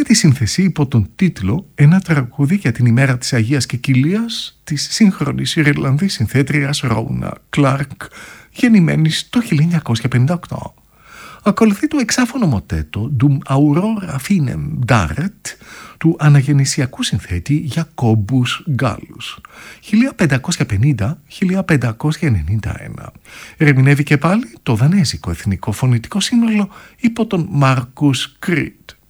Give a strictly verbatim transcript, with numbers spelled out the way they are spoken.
τη σύνθεση υπό τον τίτλο «Ένα τραγούδι για την ημέρα της Αγίας Κεκυλίας» της σύγχρονης Ιρλανδής συνθέτριας Ρόουνα Κλάρκ, γεννημένης το χίλια εννιακόσια πενήντα οκτώ. Ακολουθεί το εξάφωνο μοτέτο «Dum Aurora Finem Daret» του αναγεννησιακού συνθέτη Γιακόμπους Γκάλους, χίλια πεντακόσια πενήντα με χίλια πεντακόσια ενενήντα ένα. Ερμηνεύει και πάλι το δανέζικο εθνικό φωνητικό σύνολο υπό τον Μάρκους Κρίτ.